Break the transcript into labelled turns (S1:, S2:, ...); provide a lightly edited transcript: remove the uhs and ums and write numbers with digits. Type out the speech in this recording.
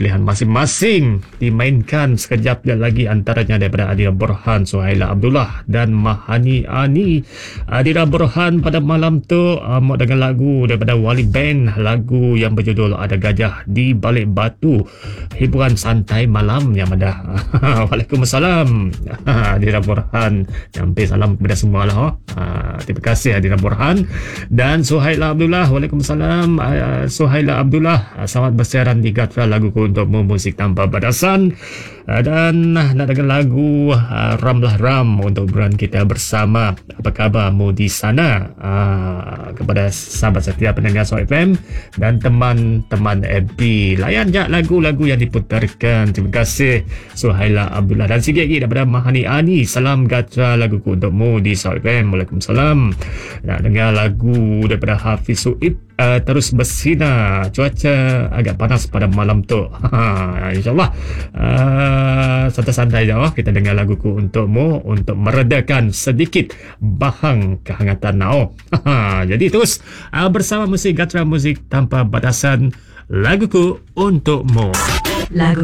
S1: pilihan masing-masing dimainkan sekejap lagi, antaranya daripada Adira Borhan, Suhaila Abdullah dan Mahani Ani. Adira Borhan pada malam tu mau dengan lagu daripada Wali Band, lagu yang berjudul Ada Gajah di Balik Batu, hiburan santai malam yang ada. Waalaikumsalam Adira Borhan, sampai salam kepada semua lah. Terima kasih Adira Borhan. Dan Suhaila Abdullah, Waalaikumsalam Suhaila Abdullah, selamat bersiaran di Gatra, laguku untukmu, musik tanpa batasan. Dan nak dengar lagu Ramlah Ram untuk bulan kita bersama. Apa kabarmu di sana? Kepada sahabat setia pendengar Soul FM dan teman-teman FB, layan je lagu-lagu yang diputarkan. Terima kasih Suhaila Abdullah. Dan sikit lagi daripada Mahani Ani, salam Gatra, laguku untukmu di Soul FM. Waalaikumsalam. Nak dengar lagu daripada Hafiz Suib, terus bersinar. Cuaca agak panas pada malam tu. InsyaAllah santai-santai je kita dengar laguku untukmu untuk meredakan sedikit bahang kehangatan now. Jadi terus bersama musik Gatra, musik tanpa batasan, laguku untukmu. Lagu